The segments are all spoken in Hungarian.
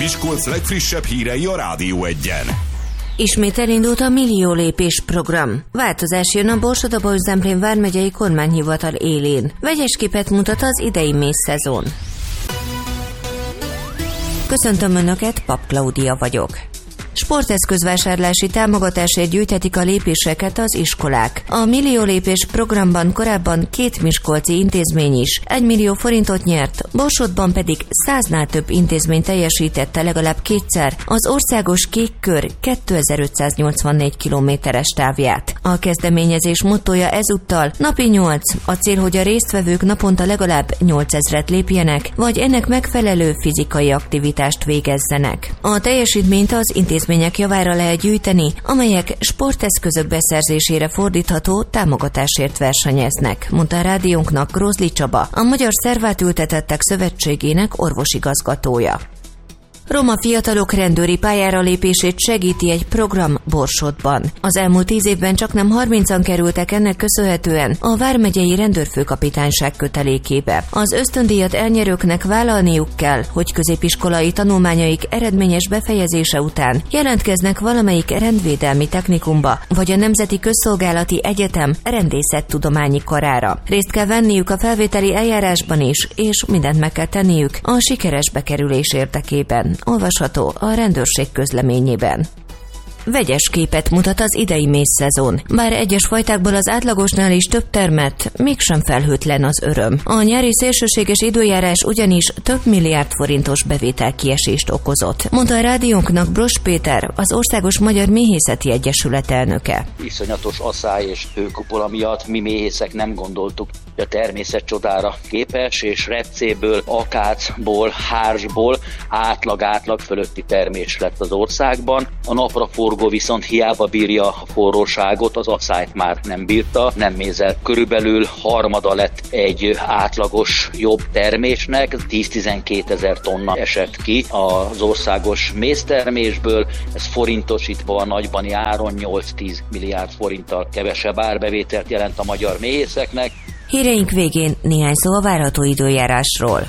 Miskolc legfrissebb hírei a Rádió Egyen. Ismét elindult a Millió lépés program. Változás jön a Borsod-Abaúj-Zemplén vármegyei kormányhivatal élén. Vegyes képet mutat az idei mészszezon. Köszöntöm Önöket, Pap Klaudia vagyok. Sporteszközvásárlási támogatásért gyűjthetik a lépéseket az iskolák. A Millió lépés programban korábban 2 miskolci intézmény is 1 millió forintot nyert, Borsodban pedig 100-nál több intézmény teljesítette legalább kétszer az országos kék kör 2584 kilométeres távját. A kezdeményezés mottója ezúttal napi 8, a cél, hogy a résztvevők naponta legalább 8000-et lépjenek, vagy ennek megfelelő fizikai aktivitást végezzenek. A teljesítményt az intézmények javára lehet gyűjteni, amelyek sporteszközök beszerzésére fordítható támogatásért versenyeznek, mondta a rádiónknak Grózli Csaba, a Magyar Szervátültetettek Szövetségének orvosigazgatója. Roma fiatalok rendőri pályára lépését segíti egy program Borsodban. Az elmúlt 10 évben csaknem 30-an kerültek ennek köszönhetően a vármegyei rendőrfőkapitányság kötelékébe. Az ösztöndíjat elnyerőknek vállalniuk kell, hogy középiskolai tanulmányaik eredményes befejezése után jelentkeznek valamelyik rendvédelmi technikumba, vagy a Nemzeti Közszolgálati Egyetem rendészettudományi karára. Részt kell venniük a felvételi eljárásban is, és mindent meg kell tenniük a sikeres bekerülés érdekében. Olvasható a rendőrség közleményében. Vegyes képet mutat az idei mészszezon. Bár egyes fajtákból az átlagosnál is több termett, mégsem felhőtlen az öröm. A nyári szélsőséges időjárás ugyanis több milliárd forintos bevételkiesést okozott, mondta a rádiónknak Bros Péter, az Országos Magyar Méhészeti Egyesület elnöke. Iszonyatos asszály és hőkupola miatt mi méhészek nem gondoltuk, hogy a természet csodára képes, és repcéből, akácból, hársból átlag fölötti termés lett az országban. A napraforgó viszont hiába bírja a forróságot, az asszályt már nem bírta, nem mézzel. Körülbelül harmada lett egy átlagos jobb termésnek, 10-12 ezer tonna esett ki az országos méztermésből, ez forintosítva a nagybani áron 8-10 milliárd forinttal kevesebb árbevételt jelent a magyar méhészeknek. Híreink végén néhány szó a várható időjárásról.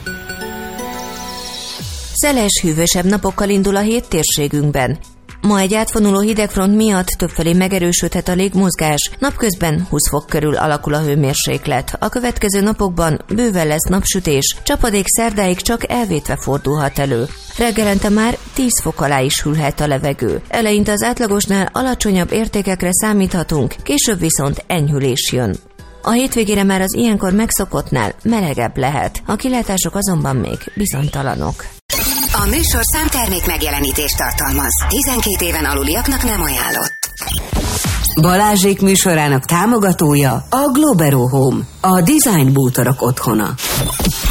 Szeles, hűvösebb napokkal indul a hét térségünkben. Ma egy átfonuló hidegfront miatt többfelé megerősödhet a légmozgás, napközben 20 fok körül alakul a hőmérséklet. A következő napokban bőven lesz napsütés, csapadék szerdáig csak elvétve fordulhat elő. Reggelente már 10 fok alá is hűlhet a levegő. Eleinte az átlagosnál alacsonyabb értékekre számíthatunk, később viszont enyhülés jön. A hétvégére már az ilyenkor megszokottnál melegebb lehet, a kilátások azonban még bizonytalanok. A műsor számtermék megjelenítést tartalmaz. 12 éven aluliaknak nem ajánlott. Balázsék műsorának támogatója a Globero Home, a design bútorok otthona.